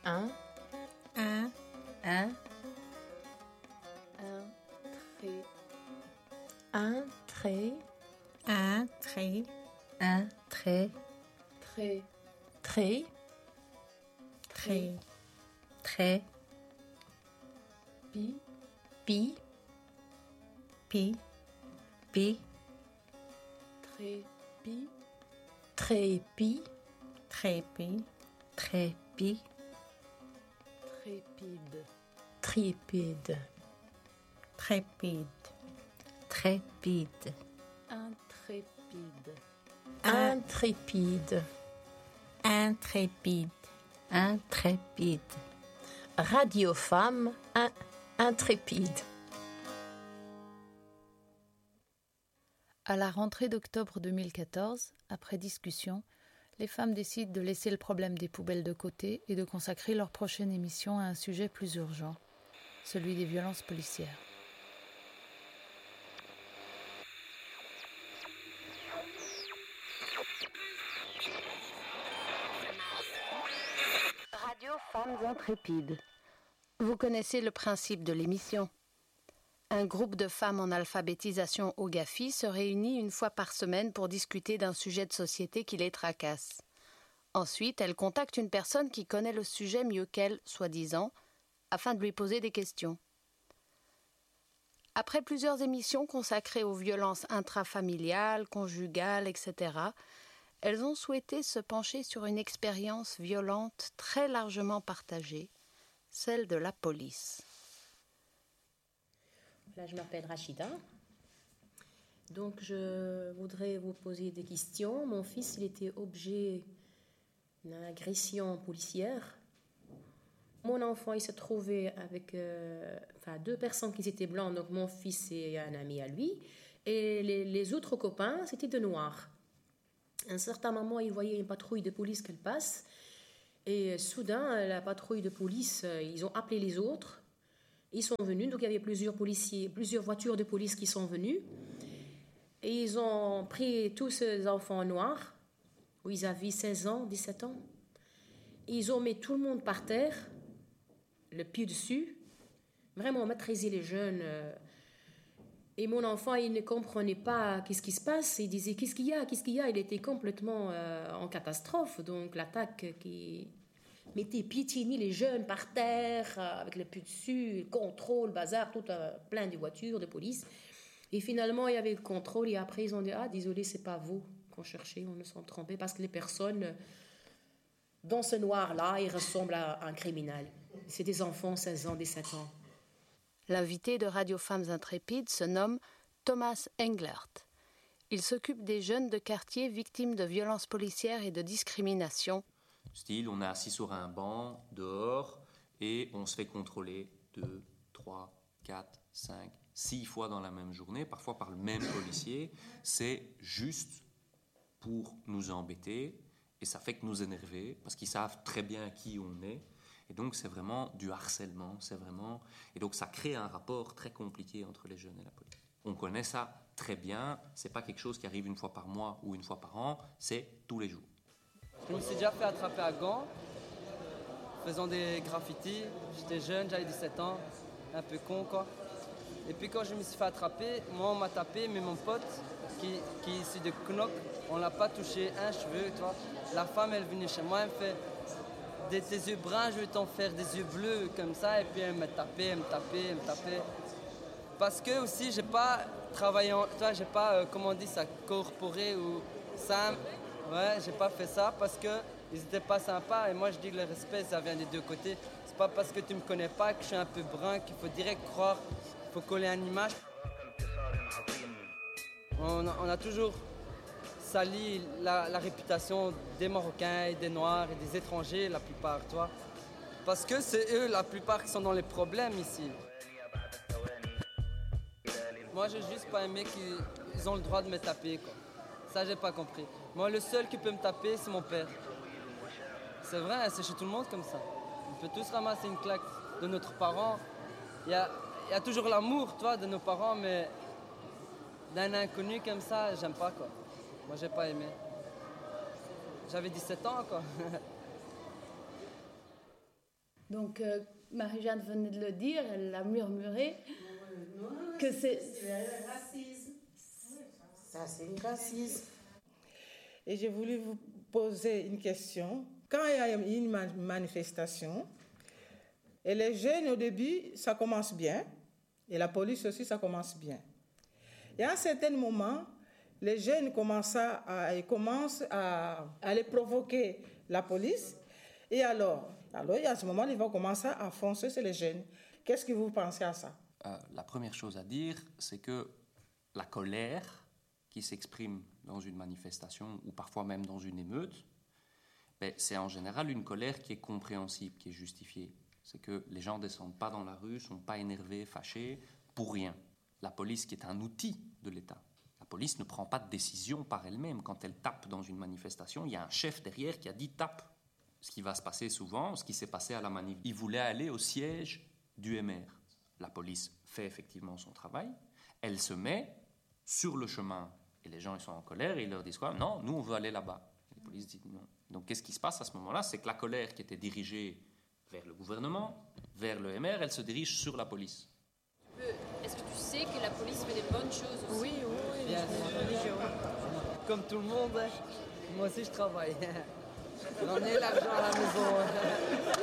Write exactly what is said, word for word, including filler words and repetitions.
Un. Un. Un. Un trait. Un trait. Un trait. Un trait. Trait. Trait. Trait. Trait. Pi. Pi. Pi. Pi. Trépi. Trépi. Trépi. Trépi. Trépide. Trépide. Trépide. Trépide. Intrépide. Un- Intrépide. Intrépide. Intrépide. Radio Femme. In- intrépide. À la rentrée d'octobre deux mille quatorze, après discussion, les femmes décident de laisser le problème des poubelles de côté et de consacrer leur prochaine émission à un sujet plus urgent, celui des violences policières. Radio Femmes Intrépides. Vous connaissez le principe de l'émission. Un groupe de femmes en alphabétisation au GAFI se réunit une fois par semaine pour discuter d'un sujet de société qui les tracasse. Ensuite, elles contactent une personne qui connaît le sujet mieux qu'elles, soi-disant, afin de lui poser des questions. Après plusieurs émissions consacrées aux violences intrafamiliales, conjugales, et cetera, elles ont souhaité se pencher sur une expérience violente très largement partagée, celle de la police. Là, je m'appelle Rachida. Donc, je voudrais vous poser des questions. Mon fils, il était objet d'une agression policière. Mon enfant, il se trouvait avec euh, enfin, deux personnes qui étaient blancs, donc mon fils et un ami à lui. Et les, les autres copains, c'était de noirs. À un certain moment, il voyait une patrouille de police qu'elle passe. Et soudain, la patrouille de police, ils ont appelé les autres. Ils sont venus, donc il y avait plusieurs policiers, plusieurs voitures de police qui sont venues. Et ils ont pris tous ces enfants noirs, où ils avaient seize ans, dix-sept ans. Et ils ont mis tout le monde par terre, le pied dessus, vraiment maîtriser les jeunes. Et mon enfant, il ne comprenait pas qu'est-ce qui se passe. Il disait, qu'est-ce qu'il y a, qu'est-ce qu'il y a. Il était complètement euh, en catastrophe. Donc l'attaque qui mettait piétiner les jeunes par terre, avec le pied dessus, le contrôle, le bazar, tout euh, plein de voitures, de police. Et finalement, il y avait le contrôle. Et après, ils ont dit, ah, désolé, c'est pas vous qu'on cherchait, on ne s'est trompés. Parce que les personnes, dans ce noir-là, ils ressemblent à un criminel. C'est des enfants, seize ans, dix-sept ans. L'invité de Radio Femmes Intrépides se nomme Thomas Englert. Il s'occupe des jeunes de quartier victimes de violences policières et de discrimination. Style, on est assis sur un banc, dehors, et on se fait contrôler deux, trois, quatre, cinq, six fois dans la même journée, parfois par le même policier. C'est juste pour nous embêter, et ça fait que nous énerver, parce qu'ils savent très bien qui on est. Et donc, c'est vraiment du harcèlement, c'est vraiment... Et donc, ça crée un rapport très compliqué entre les jeunes et la police. On connaît ça très bien, c'est pas quelque chose qui arrive une fois par mois ou une fois par an, c'est tous les jours. Je me suis déjà fait attraper à Gand, faisant des graffitis. J'étais jeune, j'avais dix-sept ans, un peu con, quoi. Et puis quand je me suis fait attraper, moi, on m'a tapé, mais mon pote, qui, qui est issu de Knock, on l'a pas touché un cheveu, tu vois. La femme, elle venait chez moi, elle me fait... Des, tes yeux bruns, je vais t'en faire des yeux bleus comme ça. Et puis elle me tapait, elle me tapait, elle me tapait. Parce que aussi, j'ai pas travaillé, en, tu vois, j'ai pas, euh, comment on dit ça, corporé ou ça. Ouais, j'ai pas fait ça parce que ils étaient pas sympas. Et moi, je dis que le respect, ça vient des deux côtés. C'est pas parce que tu me connais pas que je suis un peu brun qu'il faut direct croire, faut coller une image. On a, on a toujours sali la, la réputation des Marocains et des Noirs et des étrangers, la plupart, tu vois. Parce que c'est eux, la plupart, qui sont dans les problèmes ici. Moi, j'ai juste pas aimé qu'ils ont le droit de me taper, quoi. Ça, j'ai pas compris. Moi, le seul qui peut me taper, c'est mon père. C'est vrai, c'est chez tout le monde comme ça. On peut tous ramasser une claque de notre parent. Il y a, il y a toujours l'amour, toi, de nos parents, mais d'un inconnu comme ça, j'aime pas, quoi. Moi, j'ai pas aimé. J'avais dix-sept ans, quoi. Donc, euh, Marie-Jeanne venait de le dire, elle l'a murmuré, que c'est... le racisme. Ça, c'est le racisme. Et j'ai voulu vous poser une question. Quand il y a une manifestation, et les jeunes, au début, ça commence bien, et la police aussi, ça commence bien. Et à un certain moment, les jeunes commencent à, ils commencent à, à aller provoquer la police. Et alors, alors, à ce moment, ils vont commencer à foncer sur les jeunes. Qu'est-ce que vous pensez à ça? Euh, la première chose à dire, c'est que la colère qui s'exprime dans une manifestation ou parfois même dans une émeute, ben, c'est en général une colère qui est compréhensible, qui est justifiée. C'est que les gens ne descendent pas dans la rue, ne sont pas énervés, fâchés, pour rien. La police, qui est un outil de l'État, la police ne prend pas de décision par elle-même. Quand elle tape dans une manifestation, il y a un chef derrière qui a dit « tape ». Ce qui va se passer souvent, ce qui s'est passé à la manif, il voulait aller au siège du M R. La police fait effectivement son travail, elle se met sur le chemin. Et les gens ils sont en colère et ils leur disent quoi? Non, nous on veut aller là-bas. La police dit non. Donc qu'est-ce qui se passe à ce moment-là? C'est que la colère qui était dirigée vers le gouvernement, vers le M R, elle se dirige sur la police. Est-ce que tu sais que la police fait des bonnes choses aussi? Oui, oui, oui. Bien sûr. Comme tout le monde, moi aussi je travaille. J'en ai l'argent à la maison.